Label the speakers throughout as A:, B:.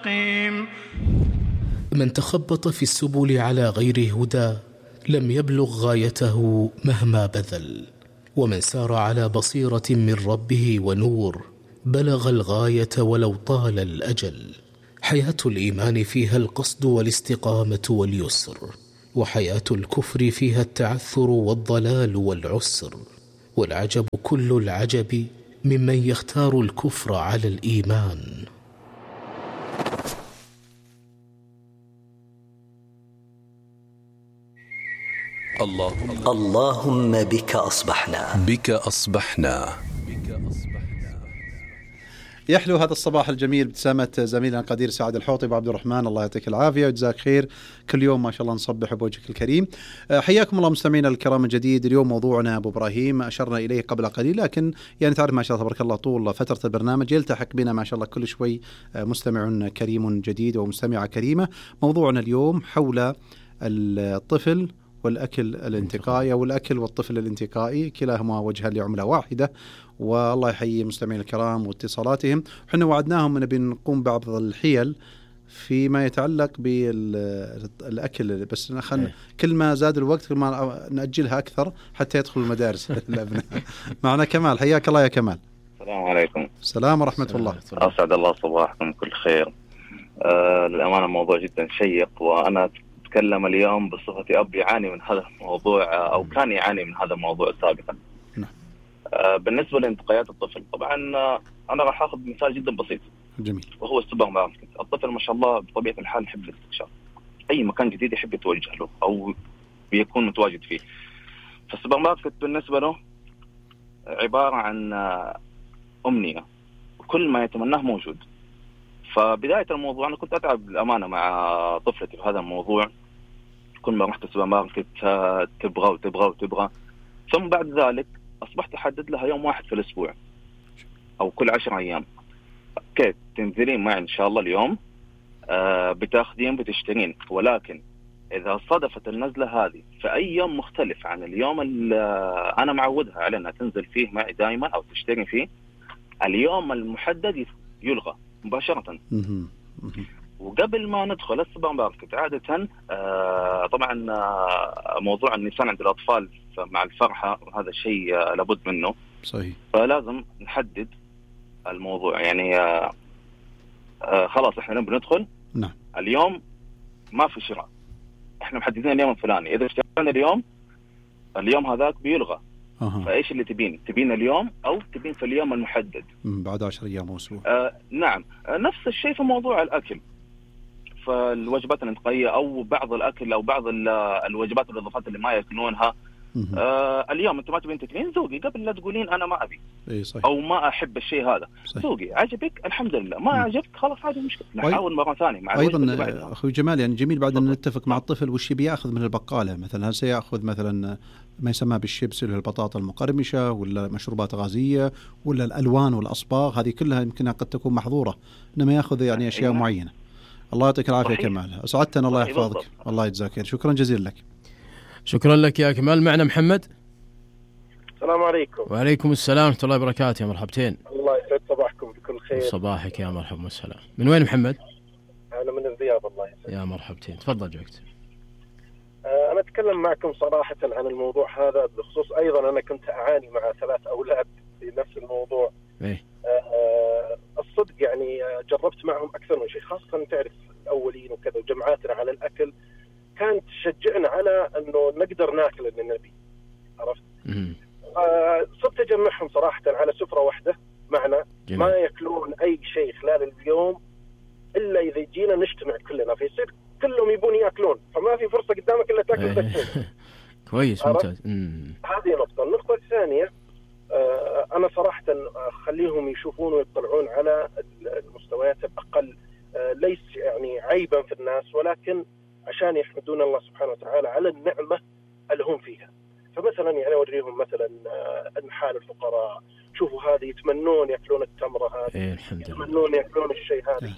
A: مستقيم.
B: من تخبط في السبل على غير هدى لم يبلغ غايته مهما بذل، ومن سار على بصيرة من ربه ونور بلغ الغاية ولو طال الأجل. حياة الإيمان فيها القصد والاستقامة واليسر، وحياة الكفر فيها التعثر والضلال والعسر. والعجب كل العجب ممن يختار الكفر على الإيمان.
C: اللهم بك أصبحنا.
D: يحلو هذا الصباح الجميل ابتسامة زميلنا القدير سعد الحوطي وعبد الرحمن، الله يعطيك العافية وجزاك خير. كل يوم ما شاء الله نصبح بوجهك الكريم. حياكم الله مستمعينا الكرام من جديد. اليوم موضوعنا أبو إبراهيم أشرنا إليه قبل قليل، لكن يعني تعرف ما شاء الله تبارك الله طول فترة البرنامج يلتحق بنا ما شاء الله كل شوي مستمع كريم جديد ومستمعة كريمة. موضوعنا اليوم حول الطفل والأكل الانتقائي أو الأكل والطفل الانتقائي، كلاهما وجها لعملة واحدة. والله يحيي المستمعين الكرام واتصالاتهم. حنا وعدناهم أن بنقوم بعض الحيل فيما يتعلق بالأكل، بس كل ما زاد الوقت كل ما نأجلها أكثر حتى يدخل المدارس الأبناء. معنا كمال، حياك الله يا كمال.
E: السلام عليكم.
D: السلام ورحمة الله.
E: أسعد الله صباحكم كل خير. للأمانة موضوع جدا شيق، وأنا أتكلم اليوم بصفتي أب يعاني من هذا الموضوع أو كان يعاني من هذا الموضوع سابقا. بالنسبة لانتقايات الطفل، طبعا أنا راح أخذ مثال جدا بسيط.
D: جميل.
E: وهو السوبر ماركت. الطفل ما شاء الله بطبيعة الحال يحب الاستكشاف، أي مكان جديد يحب يتوجه له أو بيكون متواجد فيه. فالسوبر ماركت بالنسبة له عبارة عن أمنية، كل ما يتمناه موجود. فبداية الموضوع أنا كنت أتعب الأمانة مع طفلتي في هذا الموضوع. كل ما رحت السوبر ماركت تبغى وتبغى وتبغى، ثم بعد ذلك أصبحت أحدد لها يوم واحد في الأسبوع أو كل 10 أيام. أوكي تنزلين معي إن شاء الله اليوم، بتاخذين بتشترين، ولكن إذا صدفت النزلة هذه في أي يوم مختلف عن اليوم اللي أنا معودها على أنها تنزل فيه معي دائما أو تشتري فيه، اليوم المحدد يلغى مباشرة. وقبل ما ندخل السوبر ماركت عادة طبعا موضوع النيسان عند الأطفال مع الفرحة هذا الشيء لابد منه.
D: صحيح.
E: فلازم نحدد الموضوع، يعني خلاص احنا بندخل.
D: نعم.
E: اليوم ما في شراء، احنا محددين اليوم الفلاني، إذا اشترينا اليوم هذاك بيلغى. فايش اللي تبين اليوم او تبين في اليوم المحدد
D: بعد 10 ايام او اسبوع؟
E: نعم. نفس الشيء في موضوع الاكل، فالوجبات الانتقائيه او بعض الاكل او بعض الوجبات والاضافات اللي ما ياكلونها. اليوم انت ما تبين تاكلين، ذوقي قبل لا تقولين انا ما ابي. او ما احب الشيء هذا. ذوقي عجبك الحمد لله، ما عجبك خلاص هذه مشكله، نحاول مره ثانيه مع
D: ايضا اخوي جمال. يعني جميل بعد ان نتفق مع الطفل وش بياخذ من البقاله. مثلا هل سياخذ مثلا ما يسمى بالشيبس اللي البطاطا المقرمشه، ولا مشروبات غازيه، ولا الالوان والاصباغ، هذه كلها يمكنها قد تكون محظوره، انما ياخذ يعني اشياء معينه. الله يعطيك العافيه كمال، اسعدتنا الله يحفظك. الله يجزاك خير، شكرا جزيلا لك.
F: شكرا لك يا كمال. معنا محمد.
G: السلام عليكم.
F: وعليكم السلام ورحمة الله وبركاته. يا مرحبتين.
G: الله يسعد صباحكم بكل خير.
F: صباحك يا مرحبا والسلام. من وين محمد؟
G: أنا من الرياض. الله يسعد.
F: يا مرحبتين، تفضل جوكت.
G: أنا أتكلم معكم صراحة عن الموضوع هذا بخصوص. أيضا أنا كنت أعاني مع 3 أولاد في نفس الموضوع.
F: إيه؟
G: الصدق يعني جربت معهم أكثر من شيء، خاصة تعرف الأولين وكذا، وجمعاتنا على الأكل كانت تشجعنا على أنه نقدر ناكل اللي نبي، عرفت؟ صرت أجمعهم صراحة على سفرة واحدة معنا. جميل. ما يأكلون أي شيء خلال اليوم إلا إذا جينا نجتمع كلنا، فيصير كلهم يبون يأكلون، فما في فرصة قدامك إلا تأكل تكون.
F: كويس، ممتاز.
G: هذه نقطة. النقطة الثانية، أنا صراحة خليهم يشوفون ويطلعون على المستويات الأقل، ليس يعني عيبا في الناس، ولكن عشان يحمدون الله سبحانه وتعالى على النعمة اللي هم فيها. فمثلا يعني أوريهم مثلا أنحال الفقراء، شوفوا هذه يتمنون يأكلون التمرة هذه، يتمنون يأكلون الشيء هذا.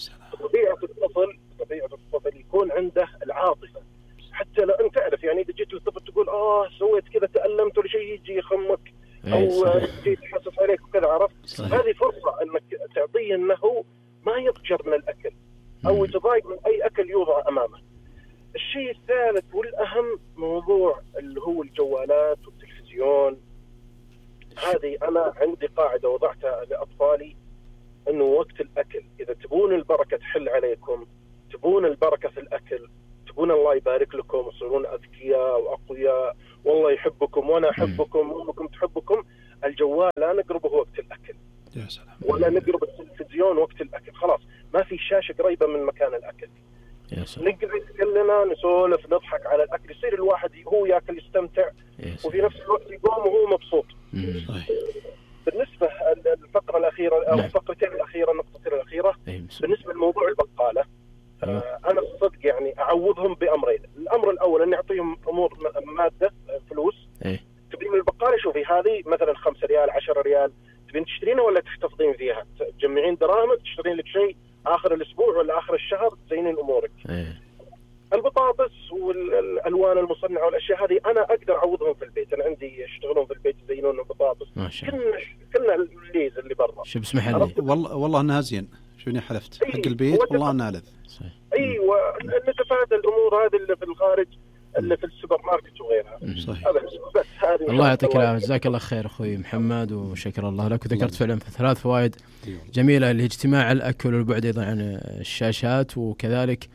G: طبيعة الطفل يكون عنده العاطفة، حتى لو أنت تعرف يعني إذا جيت للطفل تقول سويت كذا تألمت ولا شيء، يجي يخمك أو يجي يتحسس عليك وكذا، عرفت؟ هذه فرصة أنك تعطيه أنه ما يضجر من الأكل، أو يتضايق من أي أكل يوضع أمامه. الشيء الثالث والأهم موضوع اللي هو الجوالات والتلفزيون. هذه أنا عندي قاعدة وضعتها لأطفالي، أنه وقت الأكل إذا تبون البركة تحل عليكم، تبون البركة في الأكل، تبون الله يبارك لكم وتصيرون أذكياء وأقوياء والله يحبكم وأنا أحبكم وأمكم تحبكم، الجوال لا نقربه وقت الأكل.
D: يا سلام.
G: ولا نقرب التلفزيون وقت الأكل. خلاص ما في شاشة قريبة من مكان الأكل. نقعد كلنا نسولف نضحك على الأكل، يصير الواحد هو يأكل يستمتع وفي نفس الوقت يقوم وهو مبسوط. بالنسبة للفقرة الأخيرة أو الفقرتين الأخيرة، النقطتين الأخيرة، بالنسبة لموضوع البقالة، أنا الصدق يعني أعوضهم بأمرين. الأمر الأول أن أعطيهم أمور مادة فلوس. تبين البقالة شوفي هذه مثلا 5 ريال 10 ريال، تبين تشترينها ولا تحتفظين فيها؟ تجمعين دراهمك تشترين لك شيء آخر الأسبوع ولا آخر الشهر تزينين أمورك. البطاطس والألوان المصنعة والأشياء هذه أنا أقدر أعوضهم في البيت. أنا عندي يشتغلون في البيت يزينون البطاطس. كلنا الليز اللي برا.
F: شو بسم حلي.
D: والله أنها زين. شوني حلفت حق البيت والله أنها لذ.
G: أيوة نتفادى الأمور هذه اللي في الخارج اللي في السوبر ماركت وغيرها.
D: صحيح.
G: بس هذه.
F: الله يعطيك العافية، جزاك الله خير أخوي محمد وشكر الله لك. وذكرت فعلا 3 فوائد جميلة، اللي اجتماع الأكل والبعد أيضا عن الشاشات، وكذلك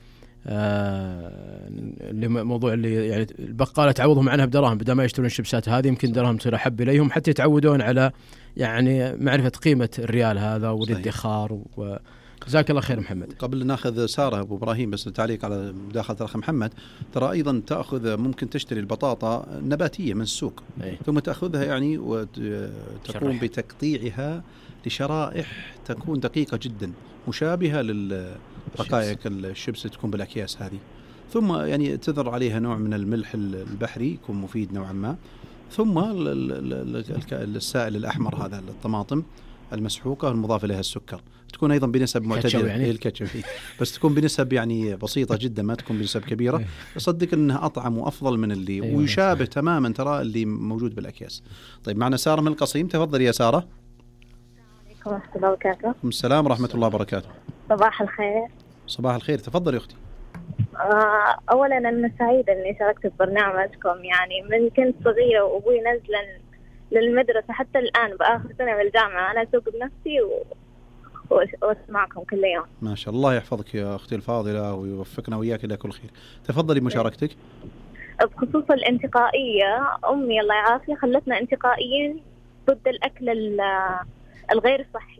F: موضوع اللي يعني البقالة تعوضهم عنها بدراهم بدل ما يشترون الشيبسات هذه، يمكن درهم تصير أحب إليهم حتى يتعودون على يعني معرفة قيمة الريال هذا والادخار. جزاك الله خير محمد.
D: قبل ناخذ سارة أبو إبراهيم بس تعليق على مداخلة الأخ محمد، ترى أيضا تأخذ ممكن تشتري البطاطا نباتية من السوق ثم تأخذها يعني وتقوم بتقطيعها لشرائح تكون دقيقة جدا مشابهة للرقائق الشيبس تكون بالأكياس هذه، ثم يعني تذر عليها نوع من الملح البحري يكون مفيد نوعا ما، ثم السائل الأحمر هذا الطماطم المسحوقة المضاف إليها السكر، تكون أيضا بنسب معتدلة يعني. الكاتشب بس تكون بنسب يعني بسيطة جدا، ما تكون بنسب كبيرة. أصدق أنها أطعم وأفضل من اللي ويشابه تماما ترى اللي موجود بالأكياس. طيب معنا سارة من القصيم، تفضل يا سارة.
A: السلام عليكم ورحمة الله وبركاته.
D: السلام ورحمة الله وبركاته.
A: صباح الخير.
D: صباح الخير، تفضل يا أختي.
A: أولا أنا سعيدة أني شاركت في برنامجكم، يعني من كنت صغيرة وأبوي نزلا للمدرسة حتى الآن بآخر سنة بالجامعة أنا أسوق بنفسي واسمعكم كل يوم.
D: ما شاء الله يحفظك يا أختي الفاضلة ويوفقنا وإياك إلى كل خير. تفضلي مشاركتك.
A: بخصوص الانتقائية، أمي الله يعافيها خلتنا انتقائيين ضد الأكل الغير صحي.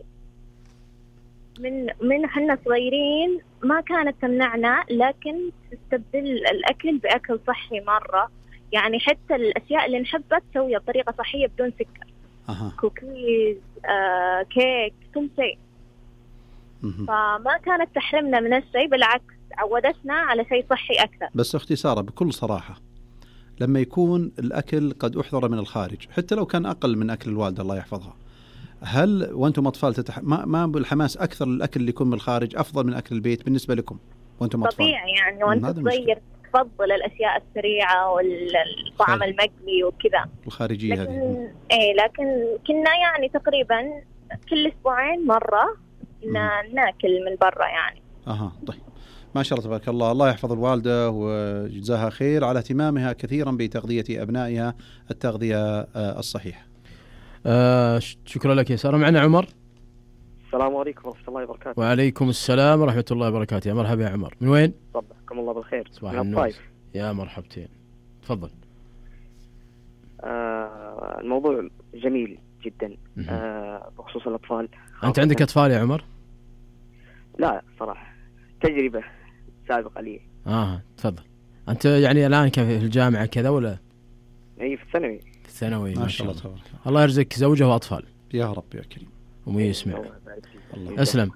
A: من حنا صغيرين ما كانت تمنعنا، لكن تستبدل الأكل بأكل صحي مرة. يعني حتى الأشياء اللي نحبها تسويها بطريقة صحية بدون سكر. كوكيز، كيك، كل شيء. فما كانت تحرمنا من الشيء، بالعكس عودتنا على شيء صحي أكثر.
D: بس أختي سارة بكل صراحة، لما يكون الأكل قد أحضر من الخارج حتى لو كان أقل من أكل الوالدة الله يحفظها، هل وأنتم أطفال ما بالحماس أكثر الأكل اللي يكون من الخارج أفضل من أكل البيت بالنسبة لكم وأنتم أطفال؟
A: طبيعي يعني وأنت صغير تفضل الأشياء السريعة والطعام المقلي وكذا
D: الخارجية هذه.
A: لكن كنا يعني تقريبا كل أسبوعين مرة ناكل من برا يعني.
D: طيب ما شاء الله تبارك الله. الله يحفظ الوالدة وجزاها خير على اهتمامها كثيرا بتغذية أبنائها التغذية الصحيحة.
F: شكرا لك يا سارة. معنا عمر.
C: السلام عليكم ورحمة الله وبركاته.
F: وعليكم السلام ورحمة الله وبركاته. يا مرحبا يا عمر، من وين؟
C: صبحكم الله بالخير.
F: صباح النور. يا مرحبتين، تفضل.
C: الموضوع جميل جدا بخصوص الأطفال.
F: أنت عندك أطفال يا عمر؟
C: لا صراحة تجربة سابقة لي.
F: تفضل. أنت يعني الآن في الجامعة كذا ولا؟
C: أي في الثانوي.
F: في الثانوي.
D: ما شاء الله تبارك
F: الله يرزقك زوجة وأطفال
D: يا رب يا كريم
F: ومي يسمع. أسلم.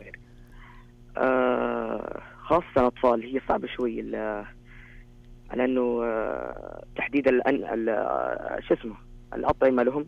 C: خاصة الأطفال هي صعبة شوي لأنه تحديد شو اسمه الأطعمة لهم.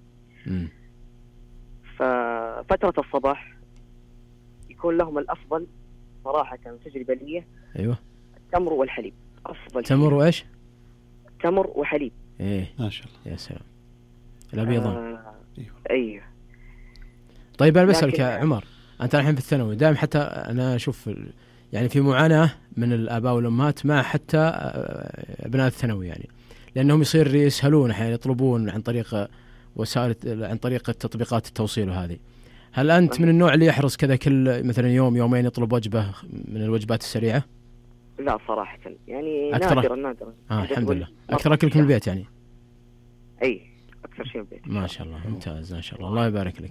C: ففترة الصباح يكون لهم الأفضل صراحة، كان تجربة لي.
F: أيوة.
C: التمر والحليب أفضل.
F: تمر وإيش؟
C: تمر وحليب.
D: ما شاء الله.
F: يا سلام. الأبيضان.
C: أيوة.
F: طيب أنا بسألك يا عمر، أنت الحين في الثانوي دائما، حتى أنا أشوف يعني في معاناة من الآباء والأمهات مع حتى أبناء الثانوي، يعني لأنهم يصير يسهلون أحيانا يطلبون عن طريق عن طريق تطبيقات التوصيل وهذه. هل أنت من النوع اللي يحرص كذا كل مثلا يوم يومين يطلب وجبة من الوجبات السريعة؟
C: لا صراحة يعني
F: نادرا. الحمد لله. أكثر أكلك من البيت يعني؟
C: أي أكثر شيء من البيت.
F: ما شاء الله، ممتاز ما شاء الله، الله يبارك لك.